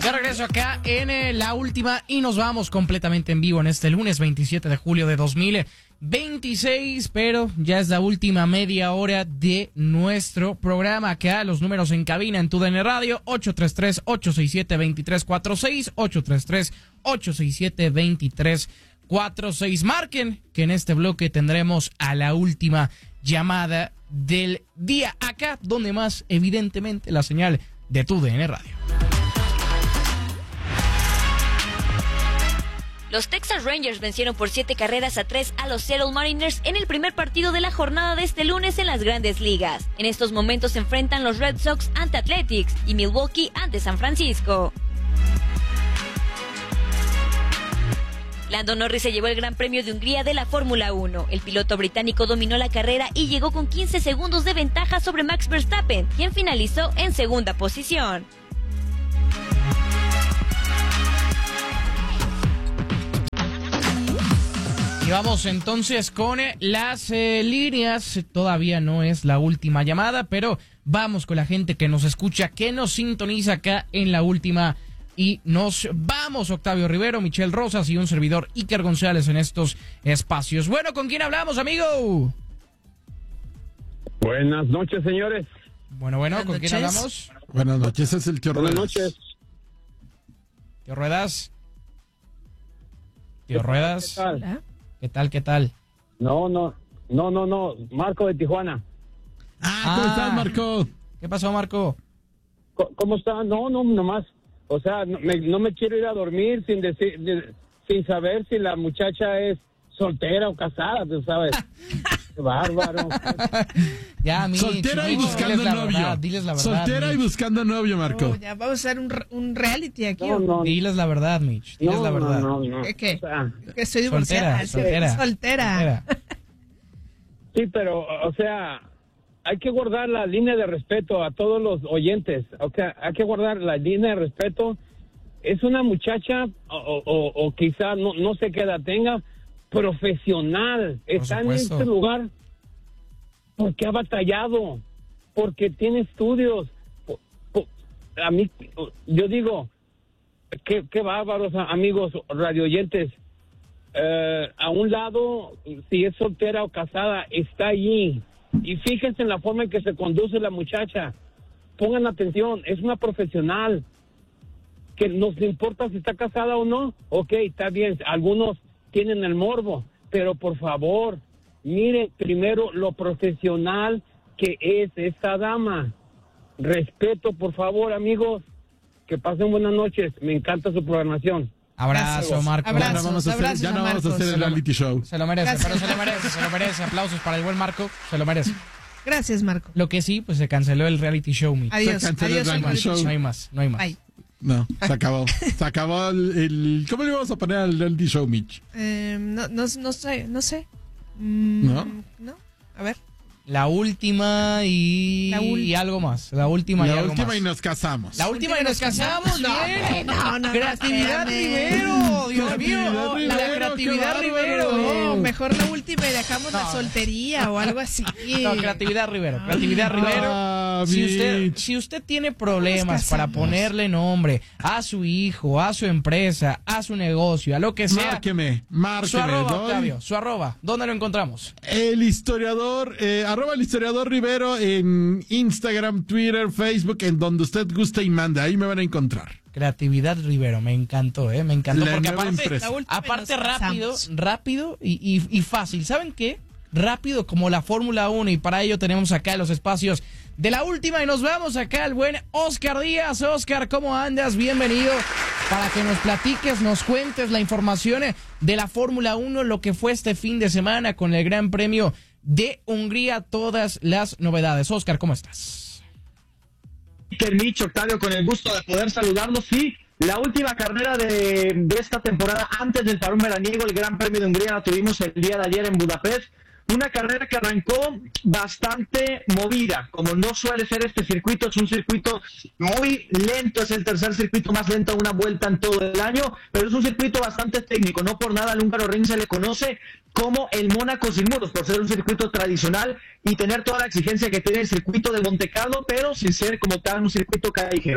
De regreso acá en la última y nos vamos completamente en vivo en este lunes 27 de julio de 2026, pero ya es la última media hora de nuestro programa. Acá los números en cabina en TUDN Radio, 833-867-2346, 833-867-2346. Marquen que en este bloque tendremos a la última llamada del día, acá donde más evidentemente la señal de TUDN Radio. Los Texas Rangers vencieron por 7-3 a los Seattle Mariners en el primer partido de la jornada de este lunes en las Grandes Ligas. En estos momentos se enfrentan los Red Sox ante Athletics y Milwaukee ante San Francisco. Lando Norris se llevó el Gran Premio de Hungría de la Fórmula 1. El piloto británico dominó la carrera y llegó con 15 segundos de ventaja sobre Max Verstappen, quien finalizó en segunda posición. Y vamos entonces con las líneas. Todavía no es la última llamada, pero vamos con la gente que nos escucha, que nos sintoniza acá en la última. Y nos vamos, Octavio Rivero, Michelle Rosas y un servidor, Iker González, en estos espacios. Bueno, ¿con quién hablamos, amigo? Buenas noches, señores. Bueno, ¿con quién hablamos? Buenas noches, es el tío Ruedas. Buenas noches. Tío Ruedas. Tío Ruedas. ¿Qué tal? ¿Qué tal? No. Marco de Tijuana. ¿Cómo estás, Marco? ¿Qué pasó, Marco? ¿Cómo está? No, nomás. O sea, no me quiero ir a dormir sin saber si la muchacha es soltera o casada, tú sabes. Qué bárbaro. Ya, soltera y buscando novio. Diles la verdad. Soltera y buscando novio, Marco. Ya vamos a hacer un reality aquí. No. Diles la verdad, Mitch. Diles la verdad. No. ¿Qué? O sea, Que estoy divorciada. Soltera. Sí, pero, o sea, hay que guardar la línea de respeto a todos los oyentes. O sea, hay que guardar la línea de respeto. Es una muchacha, o quizá no sé qué edad tenga, profesional. Está en este lugar porque ha batallado, porque tiene estudios. A mí, yo digo, qué bárbaros, amigos radioyentes. A un lado, si es soltera o casada, está allí. Y fíjense en la forma en que se conduce la muchacha. Pongan atención, es una profesional. Que nos importa si está casada o no. Ok, está bien, algunos tienen el morbo, pero por favor, miren primero lo profesional que es esta dama. Respeto, por favor, amigos. Que pasen buenas noches. Me encanta su programación. Abrazo, Marco. Ya no vamos a hacer el reality show. Se lo merece, pero se lo merece. Aplausos para el buen Marco, se lo merece. Gracias, Marco. Lo que sí, pues se canceló el reality show, Mitch. Adiós. Se canceló el reality show. No hay más. Bye. No, se acabó. Se acabó el... ¿Cómo le vamos a poner al reality show, Mitch? No sé. ¿No? No. A ver. La última y algo más. La última y nos casamos. La última y nos casamos. No. Creatividad Rivero. Dios mío. La creatividad Rivero. No, mejor la última y dejamos la soltería o algo así. No, creatividad Rivero. Creatividad Rivero. Si usted tiene problemas para ponerle nombre a su hijo, a su empresa, a su negocio, a lo que sea. Márqueme. Su arroba, Octavio. Su arroba. ¿Dónde lo encontramos? El historiador... arroba el historiador Rivero en Instagram, Twitter, Facebook, en donde usted guste y mande. Ahí me van a encontrar. Creatividad Rivero, me encantó, me encantó. La porque aparte rápido y fácil. ¿Saben qué? Rápido como la Fórmula 1, y para ello tenemos acá los espacios de la última y nos vamos acá al buen Oscar Díaz. Oscar, ¿cómo andas? Bienvenido para que nos platiques, nos cuentes la información de la Fórmula 1, lo que fue este fin de semana con el Gran Premio de Hungría, todas las novedades. Oscar, ¿cómo estás? Mitch, Octavio, con el gusto de poder saludarlos. Sí, la última carrera de esta temporada antes del parón veraniego, el Gran Premio de Hungría, la tuvimos el día de ayer en Budapest. Una carrera que arrancó bastante movida, como no suele ser este circuito. Es un circuito muy lento, es el tercer circuito más lento a una vuelta en todo el año, pero es un circuito bastante técnico. No por nada al húngaro Ring se le conoce como el Mónaco sin muros, por ser un circuito tradicional y tener toda la exigencia que tiene el circuito de Monte Carlo, pero sin ser como tal un circuito callejero.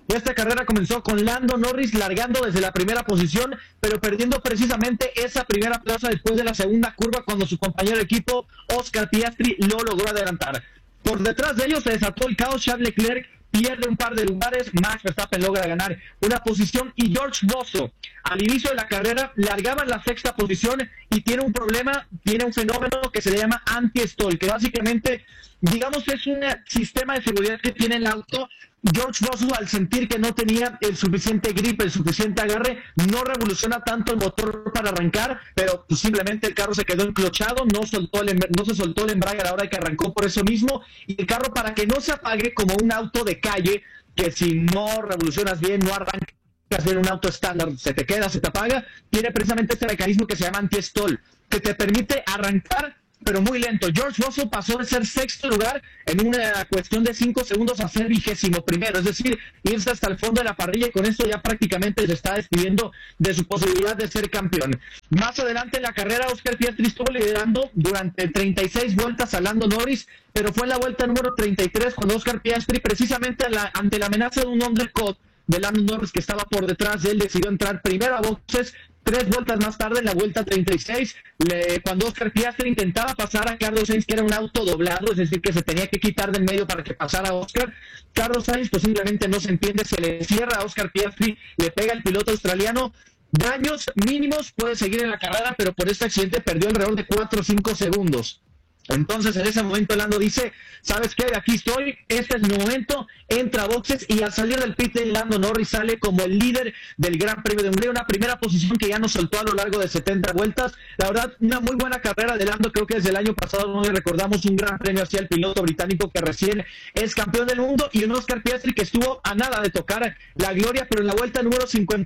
Esta carrera comenzó con Lando Norris largando desde la primera posición, pero perdiendo precisamente esa primera plaza después de la segunda curva cuando su compañero de equipo Oscar Piastri lo logró adelantar. Por detrás de ellos se desató el caos. Charles Leclerc pierde un par de lugares, Max Verstappen logra ganar una posición y George Russell al inicio de la carrera largaba en la sexta posición y tiene un problema, tiene un fenómeno que se le llama anti-stall, que básicamente, digamos, es un sistema de seguridad que tiene el auto. George Russell, al sentir que no tenía el suficiente grip, el suficiente agarre, no revoluciona tanto el motor para arrancar, pero pues, simplemente el carro se quedó enclochado, no se soltó el embrague a la hora que arrancó por eso mismo, y el carro, para que no se apague como un auto de calle, que si no revolucionas bien, no arrancas bien un auto estándar, se te queda, se te apaga, tiene precisamente este mecanismo que se llama anti-stall, que te permite arrancar pero muy lento. George Russell pasó de ser sexto lugar en una cuestión de 5 segundos a ser 21º, es decir, irse hasta el fondo de la parrilla, y con esto ya prácticamente se está despidiendo de su posibilidad de ser campeón. Más adelante en la carrera, Oscar Piastri estuvo liderando durante 36 vueltas a Lando Norris, pero fue en la vuelta número 33 cuando Oscar Piastri, precisamente ante la amenaza de un undercut de Lando Norris que estaba por detrás de él, decidió entrar primero a boxes. 3 vueltas más tarde, en la vuelta 36, cuando Oscar Piastri intentaba pasar a Carlos Sainz, que era un auto doblado, es decir, que se tenía que quitar del medio para que pasara a Oscar, Carlos Sainz pues simplemente no se entiende, se le cierra a Oscar Piastri, le pega el piloto australiano. Daños mínimos, puede seguir en la carrera, pero por este accidente perdió alrededor de 4 o 5 segundos. Entonces en ese momento Lando dice, ¿sabes qué? Aquí estoy, este es mi momento, entra a boxes, y al salir del pit Lando Norris sale como el líder del Gran Premio de Hungría, una primera posición que ya nos soltó a lo largo de 70 vueltas. La verdad, una muy buena carrera de Lando, creo que desde el año pasado no le recordamos un Gran Premio hacia el piloto británico que recién es campeón del mundo, y un Oscar Piastri que estuvo a nada de tocar la gloria, pero en la vuelta número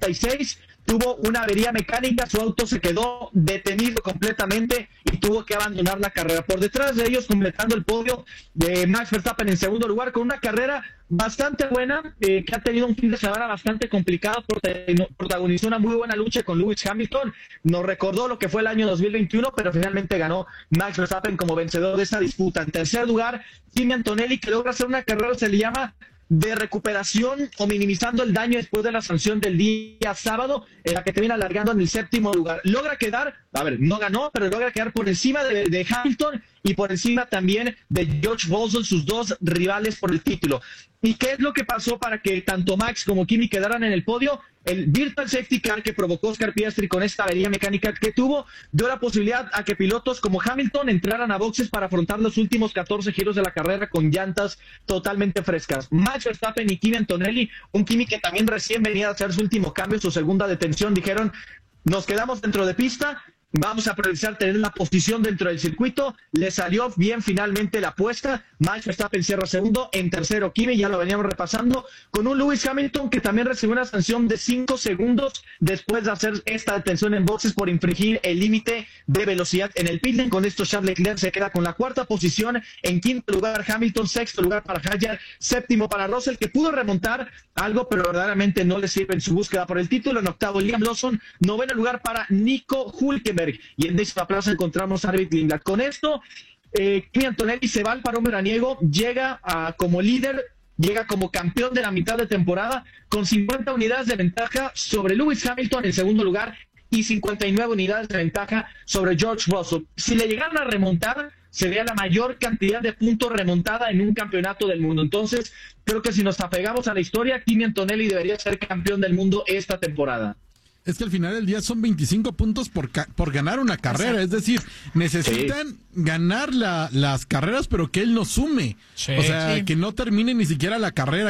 56 tuvo una avería mecánica, su auto se quedó detenido completamente y tuvo que abandonar la carrera. Por detrás de ellos, completando el podio de Max Verstappen en segundo lugar, con una carrera bastante buena, que ha tenido un fin de semana bastante complicado, protagonizó una muy buena lucha con Lewis Hamilton, nos recordó lo que fue el año 2021, pero finalmente ganó Max Verstappen como vencedor de esa disputa. En tercer lugar, Kimi Antonelli, que logra hacer una carrera, se le llama de recuperación o minimizando el daño después de la sanción del día sábado, en la que termina alargando en el 7º lugar. Logra quedar, no ganó, pero logra quedar por encima de Hamilton y por encima también de George Russell, sus dos rivales por el título. ¿Y qué es lo que pasó para que tanto Max como Kimi quedaran en el podio? El virtual safety car que provocó Oscar Piastri con esta avería mecánica que tuvo, dio la posibilidad a que pilotos como Hamilton entraran a boxes para afrontar los últimos 14 giros de la carrera con llantas totalmente frescas. Max Verstappen y Kimi Antonelli, un Kimi que también recién venía a hacer su último cambio, su segunda detención, dijeron, nos quedamos dentro de pista, vamos a priorizar tener la posición dentro del circuito. Le salió bien finalmente la apuesta. Max Verstappen cierra segundo, en tercero Kimi, ya lo veníamos repasando, con un Lewis Hamilton que también recibió una sanción de 5 segundos después de hacer esta detención en boxes por infringir el límite de velocidad en el pit lane. Con esto Charles Leclerc se queda con la cuarta posición, en quinto lugar Hamilton, sexto lugar para Hadjar, séptimo para Russell, que pudo remontar algo, pero verdaderamente no le sirve en su búsqueda por el título. En octavo Liam Lawson, noveno lugar para Nico Hülkenberg, y en décima plaza encontramos a David Lindgren. Con esto, Kimi Antonelli se va al parón veraniego, llega como líder, llega como campeón de la mitad de temporada, con 50 unidades de ventaja sobre Lewis Hamilton en segundo lugar y 59 unidades de ventaja sobre George Russell. Si le llegaran a remontar, sería la mayor cantidad de puntos remontada en un campeonato del mundo. Entonces, creo que si nos apegamos a la historia, Kimi Antonelli debería ser campeón del mundo esta temporada. Es que al final del día son 25 puntos por ganar una carrera. Es decir, necesitan ganar las carreras, pero que él no sume. O sea, que no termine ni siquiera la carrera.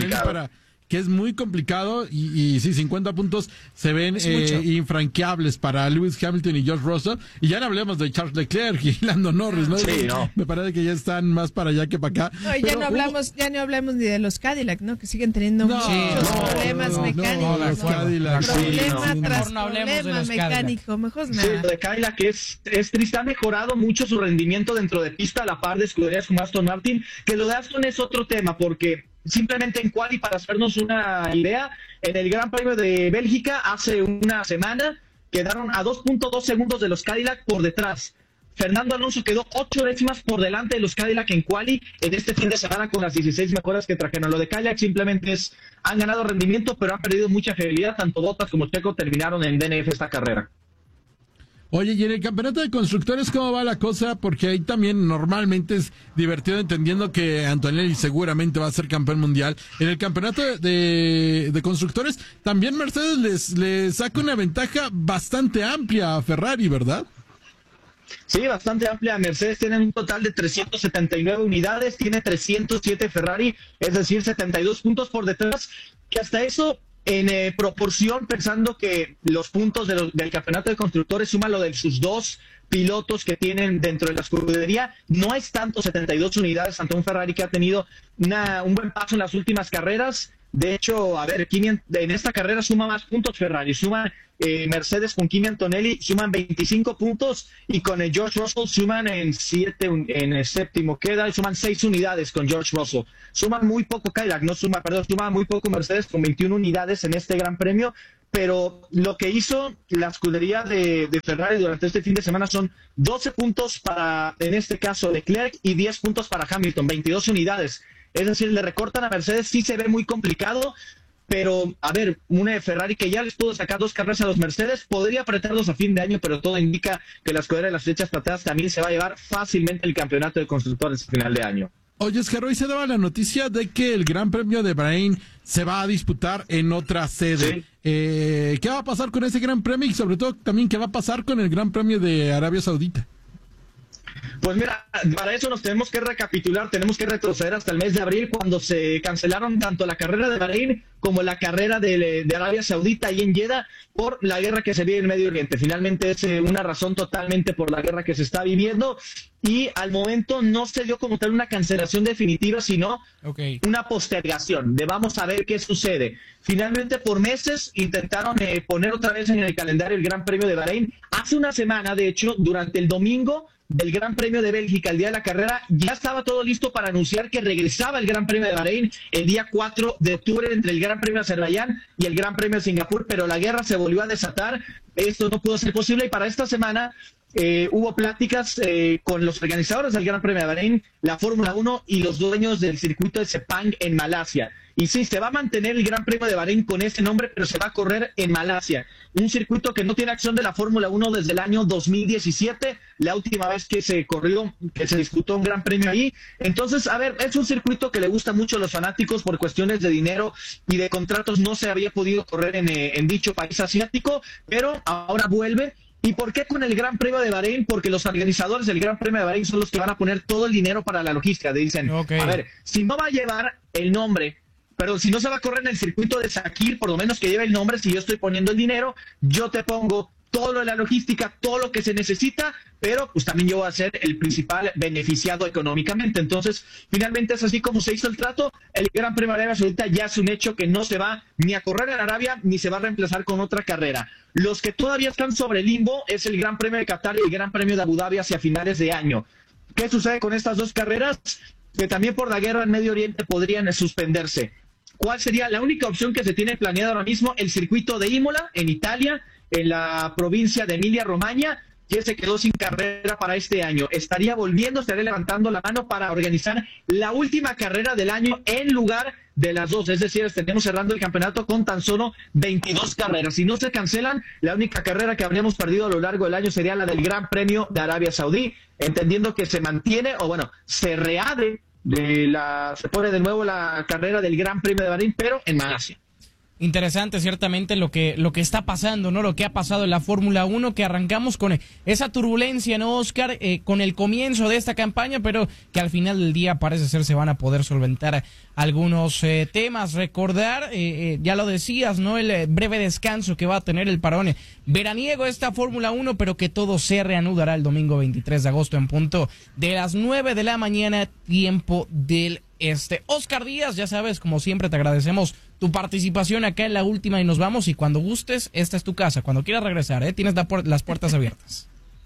Que es muy complicado, y sí, 50 puntos se ven infranqueables para Lewis Hamilton y George Russell, y ya no hablemos de Charles Leclerc y Lando Norris, ¿no? Sí, no. Me parece que ya están más para allá que para acá. No, ya no hablamos ni de los Cadillac, ¿no? Que siguen teniendo muchos problemas mecánicos. Los Cadillac. Problema mecánico, mejor nada. Sí, lo de Cadillac es triste, ha mejorado mucho su rendimiento dentro de pista a la par de escuderías como Aston Martin, que lo de Aston es otro tema, porque simplemente en quali, para hacernos una idea, en el Gran Premio de Bélgica hace una semana quedaron a 2.2 segundos de los Cadillac por detrás. Fernando Alonso quedó 8 décimas por delante de los Cadillac en quali en este fin de semana con las 16 mejoras que trajeron. Lo de Cadillac simplemente han ganado rendimiento, pero han perdido mucha fiabilidad. Tanto Bottas como Checo terminaron en DNF esta carrera. Oye, y en el campeonato de constructores, ¿cómo va la cosa? Porque ahí también normalmente es divertido, entendiendo que Antonelli seguramente va a ser campeón mundial. En el campeonato de constructores, también Mercedes les saca una ventaja bastante amplia a Ferrari, ¿verdad? Sí, bastante amplia. Mercedes tiene un total de 379 unidades, tiene 307 Ferrari, es decir, 72 puntos por detrás, que hasta eso... En proporción, pensando que los puntos del campeonato de constructores suman lo de sus dos pilotos que tienen dentro de la escudería, no es tanto 72 unidades ante un Ferrari que ha tenido un buen paso en las últimas carreras. De hecho, a ver, en esta carrera suma más puntos Ferrari, suma Mercedes con Kimi Antonelli, suman 25 puntos, y con el George Russell suman en el séptimo queda, y suman 6 unidades con George Russell. Suman muy poco Cadillac, suma muy poco Mercedes con 21 unidades en este Gran Premio, pero lo que hizo la escudería de Ferrari durante este fin de semana son 12 puntos para, en este caso, Leclerc, y 10 puntos para Hamilton, 22 unidades. Es decir, le recortan a Mercedes, sí se ve muy complicado, pero, a ver, una Ferrari que ya les pudo sacar 2 carreras a los Mercedes, podría apretarlos a fin de año, pero todo indica que la escudería de las flechas plateadas también se va a llevar fácilmente el campeonato de constructores a final de año. Oye, Oscar, hoy se daba la noticia de que el Gran Premio de Bahrein se va a disputar en otra sede. Sí. ¿Qué va a pasar con ese Gran Premio y sobre todo también qué va a pasar con el Gran Premio de Arabia Saudita? Pues mira, para eso nos tenemos que recapitular, tenemos que retroceder hasta el mes de abril, cuando se cancelaron tanto la carrera de Bahrein como la carrera de Arabia Saudita y en Jeddah por la guerra que se vive en Medio Oriente. Finalmente es una razón totalmente por la guerra que se está viviendo, y al momento no se dio como tal una cancelación definitiva, sino una postergación de vamos a ver qué sucede. Finalmente, por meses intentaron poner otra vez en el calendario el Gran Premio de Bahrein. Hace una semana, de hecho, durante el domingo del Gran Premio de Bélgica, el día de la carrera, ya estaba todo listo para anunciar que regresaba el Gran Premio de Bahrein el día 4 de octubre entre el Gran Premio de Azerbaiyán y el Gran Premio de Singapur, pero la guerra se volvió a desatar, esto no pudo ser posible, y para esta semana hubo pláticas con los organizadores del Gran Premio de Bahrein, la Fórmula 1 y los dueños del circuito de Sepang en Malasia. Y sí, se va a mantener el Gran Premio de Bahrein con ese nombre, pero se va a correr en Malasia, un circuito que no tiene acción de la Fórmula 1 desde el año 2017, la última vez que se disputó un Gran Premio ahí. Entonces, a ver, es un circuito que le gusta mucho a los fanáticos por cuestiones de dinero y de contratos, no se había podido correr en dicho país asiático, pero ahora vuelve. ¿Y por qué con el Gran Premio de Bahrein? Porque los organizadores del Gran Premio de Bahrein son los que van a poner todo el dinero para la logística. Dicen, a ver, si no va a llevar el nombre, pero si no se va a correr en el circuito de Sakir, por lo menos que lleve el nombre, si yo estoy poniendo el dinero, yo te pongo todo lo de la logística, todo lo que se necesita, pero pues también yo voy a ser el principal beneficiado económicamente. Entonces, finalmente es así como se hizo el trato. El Gran Premio de Arabia Saudita ya es un hecho que no se va ni a correr en Arabia, ni se va a reemplazar con otra carrera. Los que todavía están sobre el limbo es el Gran Premio de Qatar y el Gran Premio de Abu Dhabi hacia finales de año. ¿Qué sucede con estas dos carreras? Que también por la guerra en Medio Oriente podrían suspenderse. ¿Cuál sería la única opción que se tiene planeada ahora mismo? El circuito de Imola, en Italia, en la provincia de Emilia-Romagna, que se quedó sin carrera para este año. Estaría levantando la mano para organizar la última carrera del año en lugar de las dos. Es decir, estaríamos cerrando el campeonato con tan solo 22 carreras. Si no se cancelan, la única carrera que habríamos perdido a lo largo del año sería la del Gran Premio de Arabia Saudí, entendiendo que se mantiene, o bueno, se reabre, se pone de nuevo la carrera del Gran Premio de Bahrein, pero en Malasia. Interesante, ciertamente, lo que está pasando, ¿no? Lo que ha pasado en la Fórmula 1, que arrancamos con esa turbulencia, ¿no, Oscar? Con el comienzo de esta campaña, pero que al final del día parece ser se van a poder solventar algunos temas. Recordar, ya lo decías, ¿no? El breve descanso que va a tener el parón veraniego esta Fórmula 1, pero que todo se reanudará el domingo 23 de agosto en punto de las 9 de la mañana, tiempo del este. Oscar Díaz, ya sabes, como siempre te agradecemos tu participación acá en La Última y nos vamos, y cuando gustes, esta es tu casa, cuando quieras regresar, tienes las puertas abiertas.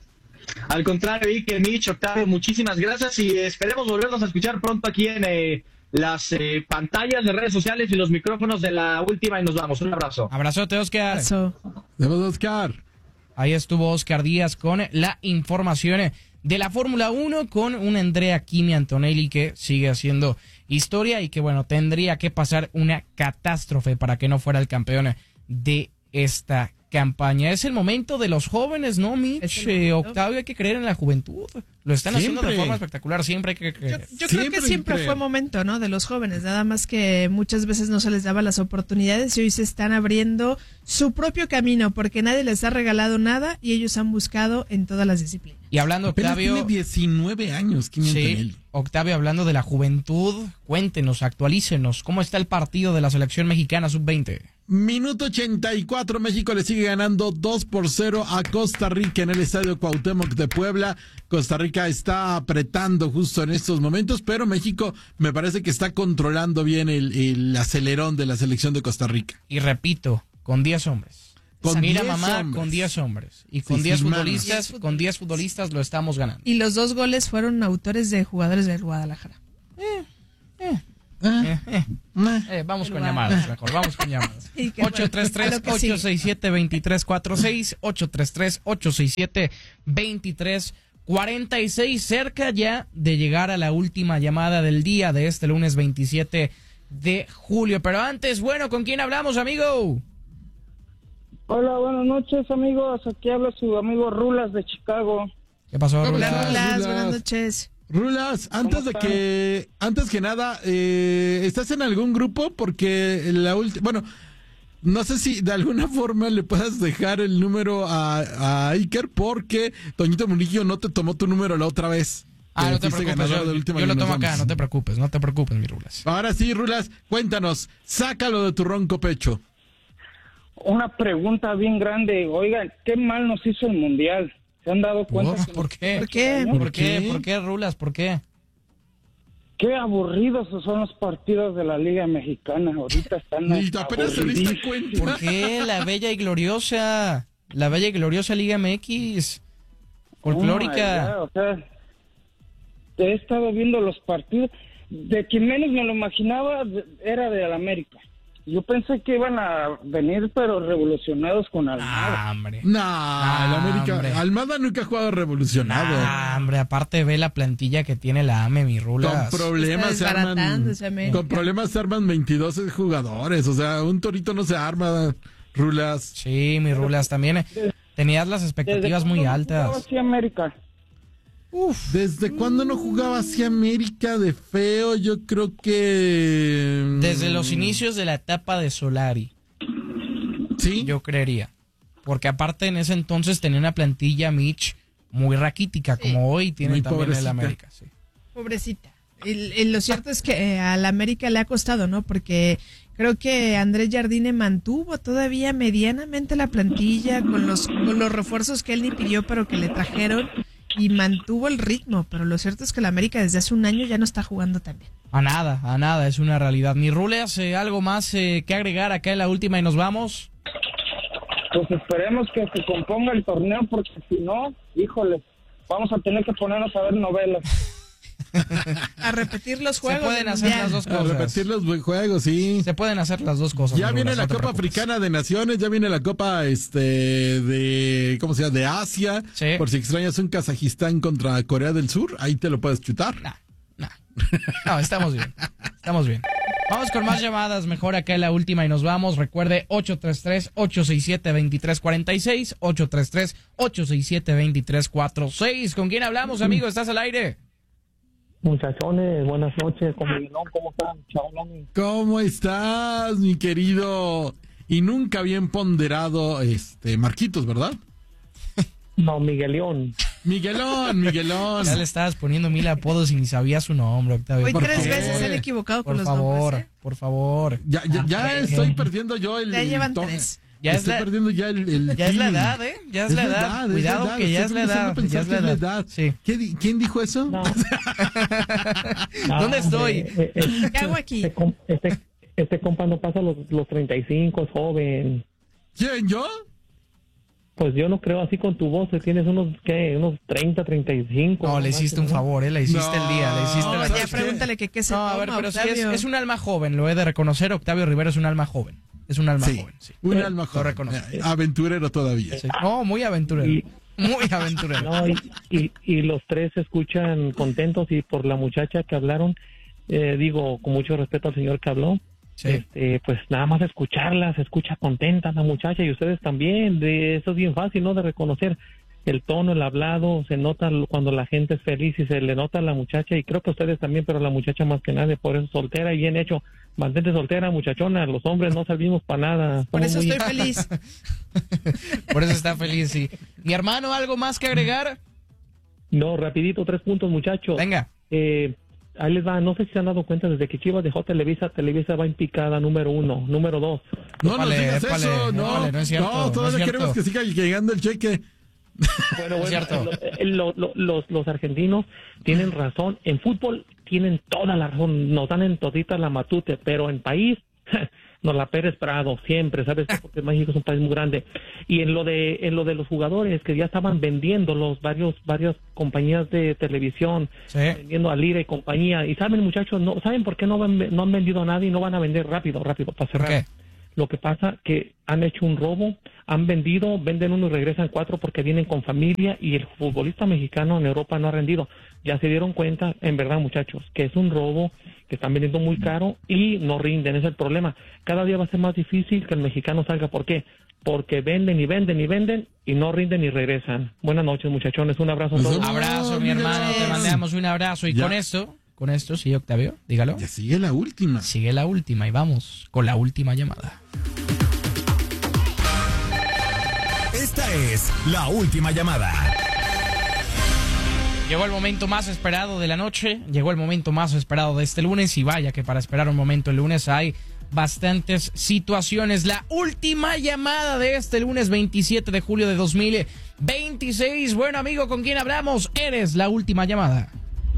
Al contrario, Ike, Mitch, Octavio, muchísimas gracias y esperemos volvernos a escuchar pronto aquí en las pantallas de redes sociales y los micrófonos de La Última y nos vamos. Un abrazo. Abrazote, Oscar. Oscar. Ahí estuvo Oscar Díaz con la información de la Fórmula 1 con un Andrea Kimi Antonelli que sigue haciendo historia y que, bueno, tendría que pasar una catástrofe para que no fuera el campeón de esta campaña. Es el momento de los jóvenes, ¿no, Mitch? Octavio, hay que creer en la juventud. Lo están haciendo de forma espectacular, siempre hay que creer. Yo creo que siempre fue momento, ¿no? De los jóvenes, nada más que muchas veces no se les daba las oportunidades y hoy se están abriendo su propio camino porque nadie les ha regalado nada y ellos han buscado en todas las disciplinas. Y hablando, Octavio, tiene 19 años, sí, Octavio, hablando de la juventud, cuéntenos, actualícenos, ¿cómo está el partido de la selección mexicana sub-20? Minuto 84, México le sigue ganando 2-0 a Costa Rica en el Estadio Cuauhtémoc de Puebla. Costa Rica está apretando justo en estos momentos, pero México me parece que está controlando bien el acelerón de la selección de Costa Rica. Y repito, con 10 hombres. Mira, mamá, hombres. Con 10 hombres. Y con 10 futbolistas, con 10 futbolistas lo estamos ganando. Y los 2 goles fueron autores de jugadores del Guadalajara. Vamos con llamadas, mejor, vamos con llamadas. 833-867-2346, 833-867-2346, cerca ya de llegar a la última llamada del día de este lunes 27 de julio. Pero antes, bueno, ¿con quién hablamos, amigo? Hola, buenas noches, amigos. Aquí habla su amigo Rulas de Chicago. ¿Qué pasó, Rulas? Buenas noches. Rulas, antes que nada, ¿estás en algún grupo? Porque bueno, no sé si de alguna forma le puedas dejar el número a Iker, porque Toñito Murillo no te tomó tu número la otra vez. No te preocupes, yo lo tomo acá, no te preocupes, mi Rulas. Ahora sí, Rulas, cuéntanos, sácalo de tu ronco pecho. Una pregunta bien grande, oigan, ¿qué mal nos hizo el Mundial? ¿Se han dado cuenta? ¿Por qué, Rulas? ¿Por qué? Qué aburridos son los partidos de la Liga Mexicana. Ahorita están apenas se diste cuenta. ¿Por qué? La bella y gloriosa Liga MX folclórica. O sea, he estado viendo los partidos. De quien menos me lo imaginaba era de América. Yo pensé que iban a venir, pero revolucionados con Almada. El América. Hombre. Almada nunca ha jugado revolucionado. Hombre, aparte ve la plantilla que tiene la AME, mi Rulas. Con problemas se arman 22 jugadores. O sea, un torito no se arma, Rulas. Sí, mi Rulas, también tenías las expectativas muy altas. Sí, América. ¿Desde cuándo no jugaba así América de feo? Yo creo que... Desde los inicios de la etapa de Solari. ¿Sí? Yo creería. Porque aparte en ese entonces tenía una plantilla, Mitch, muy raquítica, como hoy tiene muy también pobrecita. El América. Sí. Pobrecita. Lo cierto es que al América le ha costado, ¿no? Porque creo que Andrés Jardine mantuvo todavía medianamente la plantilla con los refuerzos que él ni pidió, pero que le trajeron. Y mantuvo el ritmo, pero lo cierto es que la América desde hace un año ya no está jugando tan bien. A nada, es una realidad. Mi Rulas, ¿algo más que agregar acá en la última y nos vamos? Pues esperemos que se componga el torneo, porque si no, híjole, vamos a tener que ponernos a ver novelas. A repetir los juegos. Se pueden hacer las dos cosas. A repetir los juegos, sí. Se pueden hacer las dos cosas. Ya viene la Copa Africana de Naciones, ya viene la Copa de ¿cómo se llama? De Asia. Sí. Por si extrañas un Kazajistán contra Corea del Sur, ahí te lo puedes chutar. No, estamos bien. Vamos con más llamadas, mejor acá en la última y nos vamos. Recuerde 833-867-2346, 833-867-2346. ¿Con quién hablamos, amigo? ¿Estás al aire? Muchachones, buenas noches, ¿cómo están? ¿Cómo estás, mi querido? Y nunca bien ponderado, Marquitos, ¿verdad? No, Miguelón. Ya le estabas poniendo 1000 apodos y ni sabía su nombre, Octavio. Hoy 3 veces se han equivocado con los nombres. Por favor. Ya estoy perdiendo yo el... Ya llevan 3. Estoy perdiendo ya el ya es la edad, ¿eh? Ya es la edad. Cuidado que ya es la edad. Sí. ¿Quién dijo eso? No. ¿Dónde estoy? ¿Qué hago aquí? Este compa no pasa los 35, es joven. ¿Quién, yo? Pues yo no creo así con tu voz, tienes unos 30, 35. No, le hiciste un favor, le hiciste el día, le hiciste la ya pregúntale qué se toma, a ver, pero Octavio. sí es un alma joven, lo he de reconocer, Octavio Rivera es un alma joven. Es un alma joven, sí. Un alma joven. Aventurero todavía. Sí. No, muy aventurero. Muy aventurero. No, y los tres se escuchan contentos, y por la muchacha que hablaron, digo, con mucho respeto al señor que habló, Sí. Pues nada más escucharla, se escucha contenta la muchacha, y ustedes también. Eso es bien fácil, ¿no? De reconocer el tono, el hablado, se nota cuando la gente es feliz y se le nota a la muchacha, y creo que ustedes también, pero la muchacha más que nadie, por eso soltera y bien hecho. Mantente soltera, muchachona, los hombres no servimos para nada. Por eso Somos estoy feliz. Por eso está feliz, sí. Mi hermano, ¿algo más que agregar? No, rapidito, 3 puntos, muchachos. Venga. Ahí les va, no sé si se han dado cuenta, desde que Chivas dejó Televisa va en picada número 1. Número 2. No nos digas eso, no es cierto, no, todavía no es queremos cierto. que siga llegando el cheque. Bueno, Es cierto. Los argentinos tienen razón. En fútbol tienen toda la razón. Nos dan en todita la matute, pero en país nos la Pérez Prado siempre, ¿sabes? Porque México es un país muy grande. Y en lo de los jugadores que ya estaban vendiendo varias compañías de televisión, Sí. vendiendo a Lira y compañía. Y saben, muchachos, ¿saben por qué no han vendido a nadie y no van a vender rápido para cerrar? ¿Por qué? Lo que pasa que han hecho un robo, venden uno y regresan 4 porque vienen con familia, y el futbolista mexicano en Europa no ha rendido. Ya se dieron cuenta, en verdad, muchachos, que es un robo, que están vendiendo muy caro y no rinden, es el problema. Cada día va a ser más difícil que el mexicano salga. ¿Por qué? Porque venden y venden y venden y no rinden y regresan. Buenas noches, muchachones, un abrazo a todos. Abrazo, mi hermano, te mandamos un abrazo. Y Ya. con esto, sí, Octavio, dígalo. Ya sigue la última. Sigue la última y vamos con la última llamada. Esta es la última llamada. Llegó el momento más esperado de la noche, llegó el momento más esperado de este lunes, y vaya que para esperar un momento el lunes hay bastantes situaciones. La última llamada de este lunes 27 de julio de 2026. Bueno, amigo, ¿con quién hablamos? Eres la última llamada.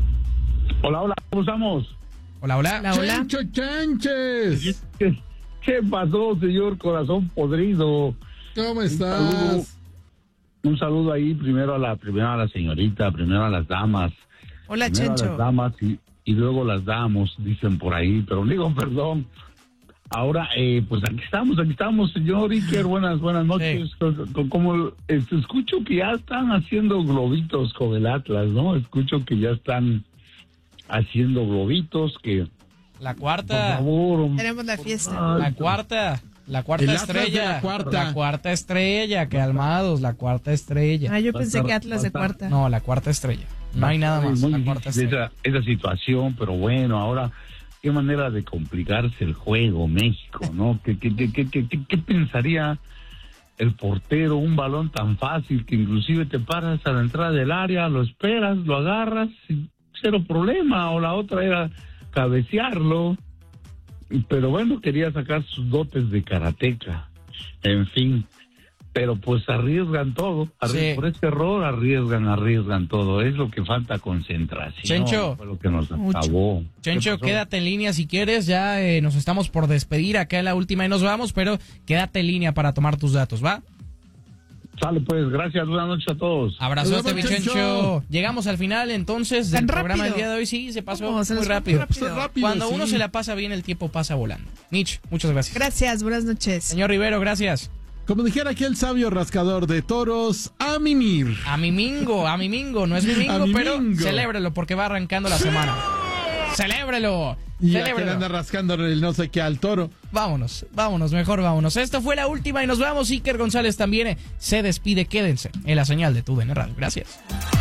Hola, ¿cómo estamos? Hola, hola. Hola. Chancho Chanches. ¿Qué pasó, señor Corazón Podrido? ¿Cómo estás? Un saludo ahí primero a la señorita, primero a las damas. Hola, Primero a Chencho. las damas y luego las damos, dicen por ahí, pero digo, perdón. Ahora, pues aquí estamos, señor Iker, buenas noches. Como escucho que ya están haciendo globitos con el Atlas, ¿no? Escucho que ya están haciendo globitos, que La por cuarta. favor. Tenemos la fiesta. Ay, La cuarta El Atlas estrella. de la cuarta. La cuarta estrella, calmados, la cuarta estrella. Ah, yo pensé que Atlas de va a estar- cuarta. No, la cuarta estrella. No hay nada más. Muy La cuarta difícil estrella. esa situación, pero bueno, ahora qué manera de complicarse el juego, México, ¿no? ¿Qué pensaría el portero? Un balón tan fácil que inclusive te paras a la entrada del área, lo esperas, lo agarras, y cero problema. O la otra era cabecearlo. Pero bueno, quería sacar sus dotes de karateca. En fin. Pero pues arriesgan todo. Sí. Por este error arriesgan todo. Es lo que falta, concentración. Chencho. Fue lo que nos Mucho. acabó. Chencho, ¿Qué pasó? quédate en línea si quieres. Ya nos estamos por despedir acá en la última y nos vamos, pero quédate en línea para tomar tus datos, ¿va? Sale pues, gracias, buenas noches a todos. Abrazote, Nos mi vemos, Chencho. Chencho. Llegamos al final entonces del ¿Tan programa del rápido? día de hoy. Sí, se pasó ¿Cómo? Se muy nos fue rápido. muy rápido. Rápido, Cuando sí. uno se la pasa bien, el tiempo pasa volando. Mitch, muchas gracias. Gracias, buenas noches. Señor Rivero, gracias. Como dijera aquí el sabio rascador de toros, a mimir. A mi mingo, no es mi mingo, A mi pero mingo. celébrelo porque va arrancando la semana. ¡Celébrelo! Y a que le ¡Celébrelo! anda rascando el no sé qué al toro. Vámonos, mejor vámonos. Esta fue la última y nos vamos. Iker González también se despide. Quédense en la señal de TUDN Radio. Gracias.